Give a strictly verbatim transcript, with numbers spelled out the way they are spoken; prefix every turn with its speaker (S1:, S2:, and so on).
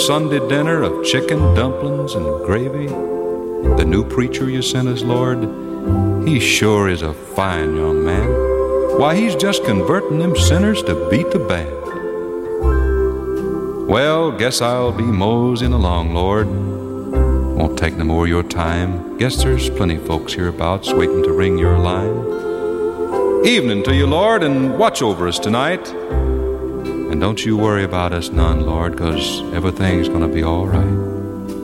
S1: Sunday dinner of chicken, dumplings, and gravy. The new preacher you sent us, Lord, he sure is a fine young man. Why, he's just converting them sinners to beat the band. Well, guess I'll be moseying along, Lord. Won't take no more of your time. Guess there's plenty folks hereabouts waiting to ring your line. Evening to you, Lord, and watch over us tonight. And don't you worry about us none, Lord, 'cause everything's gonna be all right.